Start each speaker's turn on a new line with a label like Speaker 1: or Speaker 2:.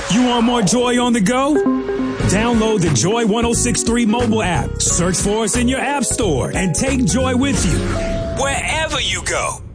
Speaker 1: You want more Joy on the go? Download the Joy 106.3 mobile app. Search for us in your app store and take Joy with you wherever you go.